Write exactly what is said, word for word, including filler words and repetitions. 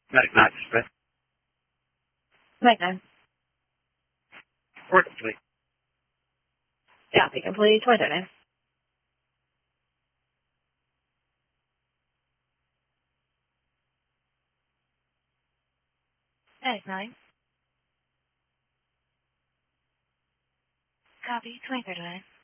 Medic nine, Smith. Medic nine. Report complete. Copy complete. twenty thirty-nine. Medic nine. Copy. twenty thirty-nine.